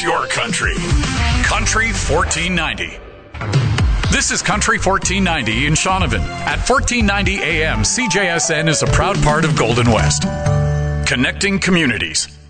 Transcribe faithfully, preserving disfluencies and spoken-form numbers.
your country. Country fourteen ninety. This is Country fourteen ninety in Shaunavon. At fourteen ninety A M, C J S N is a proud part of Golden West. Connecting communities.